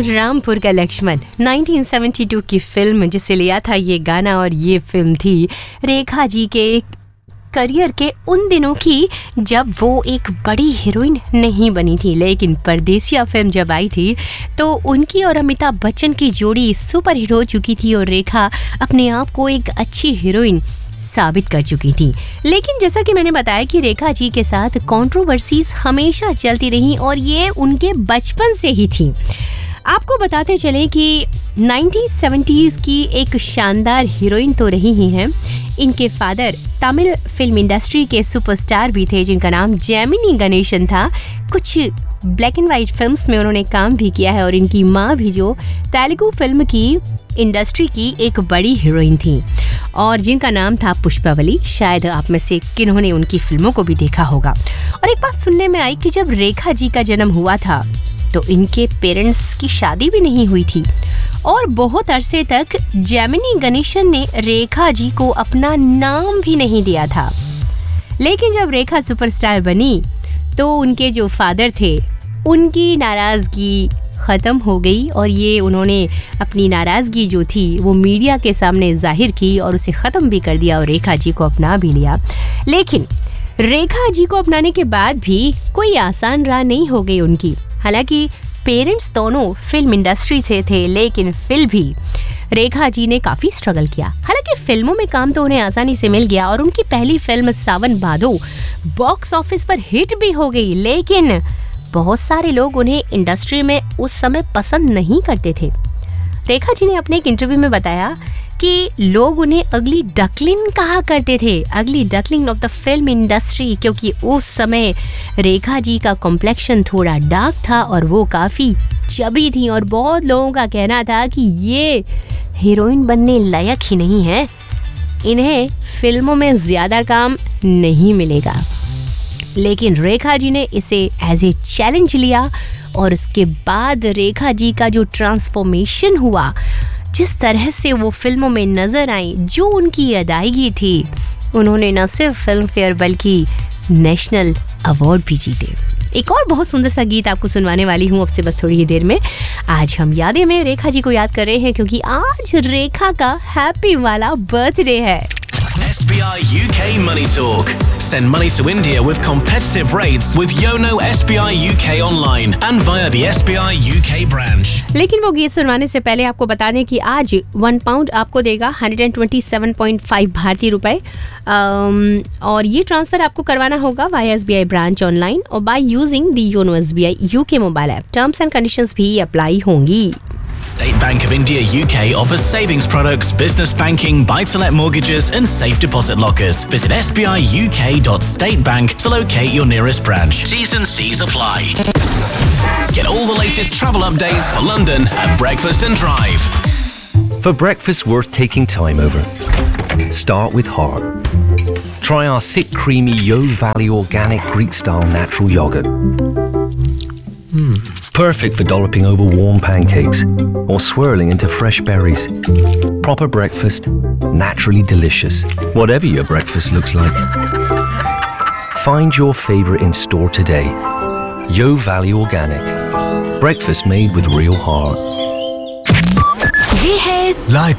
रामपुर का लक्ष्मण 1972 की फिल्म जिसे लिया था ये गाना, और ये फिल्म थी रेखा जी के करियर के उन दिनों की जब वो एक बड़ी हीरोइन नहीं बनी थी। लेकिन परदेसिया फिल्म जब आई थी तो उनकी और अमिताभ बच्चन की जोड़ी सुपर हिट हो चुकी थी और रेखा अपने आप को एक अच्छी हीरोइन साबित कर चुकी थी। लेकिन जैसा कि मैंने बताया कि रेखा जी के साथ कंट्रोवर्सीज हमेशा चलती रही और ये उनके बचपन से ही थी। आपको बताते चले कि 1970s की एक शानदार हीरोइन तो रही ही हैं। इनके फादर तमिल फिल्म इंडस्ट्री के सुपरस्टार भी थे जिनका नाम जेमिनी गणेशन था। कुछ ब्लैक एंड वाइट फिल्म्स में उन्होंने काम भी किया है और इनकी माँ भी जो तेलुगु फिल्म की इंडस्ट्री की एक बड़ी हीरोइन थी और जिनका नाम था पुष्पावली। शायद आप में से किन्होंने उनकी फिल्मों को भी देखा होगा। और एक बात सुनने में आई कि जब रेखा जी का जन्म हुआ था तो इनके पेरेंट्स की शादी भी नहीं हुई थी और बहुत अरसे तक जेमिनी गणेशन ने रेखा जी को अपना नाम भी नहीं दिया था। लेकिन जब रेखा सुपरस्टार बनी तो उनके जो फादर थे उनकी नाराज़गी ख़त्म हो गई और ये उन्होंने अपनी नाराज़गी जो थी वो मीडिया के सामने जाहिर की और उसे ख़त्म भी कर दिया और रेखा जी को अपना भी लिया। लेकिन रेखा जी को अपनाने के बाद भी कोई आसान राह नहीं हो गई उनकी। हालांकि पेरेंट्स दोनों फिल्म इंडस्ट्री से थे लेकिन फिर भी रेखा जी ने काफ़ी स्ट्रगल किया। हालांकि फिल्मों में काम तो उन्हें आसानी से मिल गया और उनकी पहली फिल्म सावन भादो बॉक्स ऑफिस पर हिट भी हो गई, लेकिन बहुत सारे लोग उन्हें इंडस्ट्री में उस समय पसंद नहीं करते थे। रेखा जी ने अपने एक इंटरव्यू में बताया कि लोग उन्हें अगली डकलिन कहा करते थे, अगली डकलिन ऑफ द फिल्म इंडस्ट्री, क्योंकि उस समय रेखा जी का कॉम्प्लेक्शन थोड़ा डार्क था और वो काफ़ी चबी थी और बहुत लोगों का कहना था कि ये हीरोइन बनने लायक ही नहीं है, इन्हें फिल्मों में ज़्यादा काम नहीं मिलेगा। लेकिन रेखा जी ने इसे एज ए चैलेंज लिया और उसके बाद रेखा जी का जो ट्रांसफॉर्मेशन हुआ, जिस तरह से वो फिल्मों में नजर आई, जो उनकी अदायगी थी, उन्होंने न सिर्फ फिल्म फेयर बल्कि नेशनल अवार्ड भी जीते। एक और बहुत सुंदर सा गीत आपको सुनवाने वाली हूँ अब से बस थोड़ी ही देर में। आज हम यादें में रेखा जी को याद कर रहे हैं क्योंकि आज रेखा का हैप्पी वाला बर्थडे है। SBI UK Money Talk. Send money to India with competitive rates with Yono SBI UK online and via the SBI UK branch. लेकिन वो गीत सुनवाने से पहले आपको बता दें कि आज 1 पाउंड आपको देगा 127.5 भारतीय रुपए और ये ट्रांसफर आपको करवाना होगा वाया SBI ब्रांच ऑनलाइन और by using the YONO SBI UK mobile app. Terms and conditions भी अप्लाई होंगी। State Bank of India UK offers savings products, business banking, buy-to-let mortgages and safe deposit lockers. Visit sbiuk.statebank to locate your nearest branch. T's and C's apply. Get all the latest travel updates for London at Breakfast and Drive. For breakfast worth taking time over, start with heart. Try our thick, creamy Yo Valley organic Greek-style natural yogurt. Perfect for dolloping over warm pancakes or swirling into fresh berries. Proper breakfast, naturally delicious, whatever your breakfast looks like. Find your favorite in store today. Yo Valley Organic. Breakfast made with real heart. ये है